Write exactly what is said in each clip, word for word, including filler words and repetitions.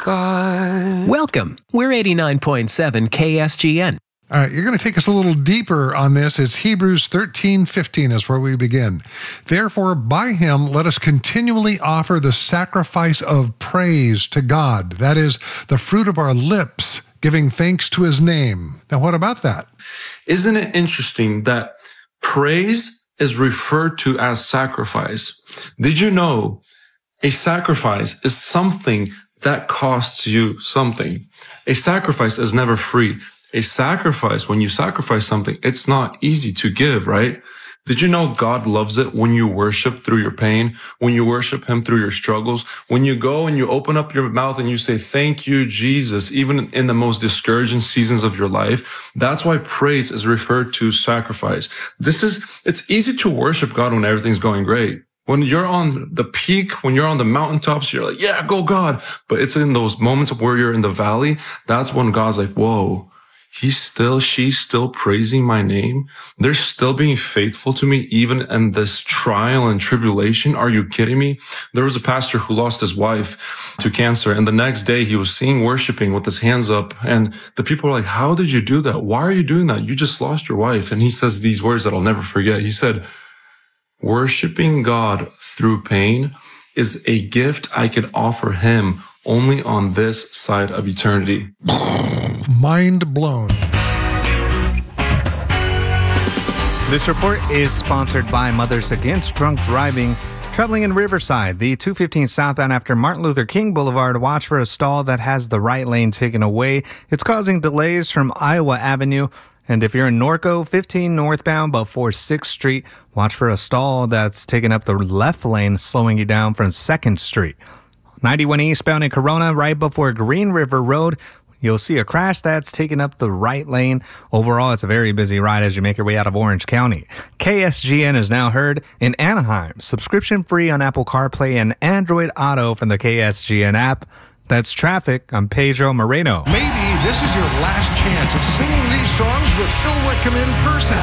God. Welcome. We're eighty-nine point seven K S G N. All right, you're going to take us a little deeper on this. It's Hebrews thirteen fifteen is where we begin. Therefore, by him, let us continually offer the sacrifice of praise to God. That is, the fruit of our lips, giving thanks to his name. Now, what about that? Isn't it interesting that praise is referred to as sacrifice? Did you know a sacrifice is something that costs you something? A sacrifice is never free. A sacrifice, when you sacrifice something, it's not easy to give, right? Did you know God loves it when you worship through your pain, when you worship him through your struggles, when you go and you open up your mouth and you say, thank you, Jesus, even in the most discouraging seasons of your life? That's why praise is referred to sacrifice. This is, it's easy to worship God when everything's going great. When you're on the peak, when you're on the mountaintops, you're like, yeah, go God. But it's in those moments where you're in the valley, that's when God's like, whoa. He's still, she's still praising my name. They're still being faithful to me, even in this trial and tribulation. Are you kidding me? There was a pastor who lost his wife to cancer, and the next day he was seen worshiping with his hands up. And the people were like, how did you do that? Why are you doing that? You just lost your wife. And he says these words that I'll never forget. He said, worshiping God through pain is a gift I can offer him only on this side of eternity. Mind blown. This report is sponsored by Mothers Against Drunk Driving. Traveling in Riverside, the two fifteen southbound after Martin Luther King Boulevard, watch for a stall that has the right lane taken away. It's causing delays from Iowa Avenue. And if you're in Norco, fifteen northbound before sixth Street, watch for a stall that's taking up the left lane, slowing you down from second Street. ninety-one eastbound in Corona, right before Green River Road, you'll see a crash that's taking up the right lane. Overall, it's a very busy ride as you make your way out of Orange County. K S G N is now heard in Anaheim. Subscription free on Apple CarPlay and Android Auto from the K S G N app. That's Traffic. I'm Pedro Moreno. Maybe this is your last chance at singing these songs with Phil Wickham in person.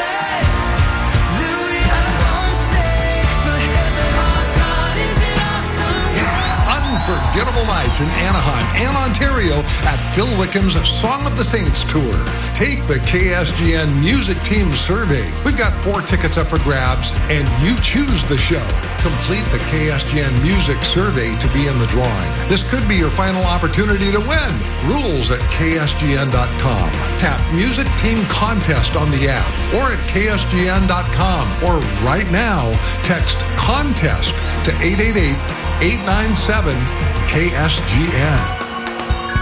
Unforgettable nights in Anaheim and Ontario at Phil Wickham's Song of the Saints Tour. Take the K S G N Music Team Survey. We've got four tickets up for grabs, and you choose the show. Complete the K S G N Music Survey to be in the drawing. This could be your final opportunity to win. Rules at K S G N dot com. Tap Music Team Contest on the app or at K S G N dot com. Or right now, text CONTEST to eight eight eight, eight nine seven, K S G N.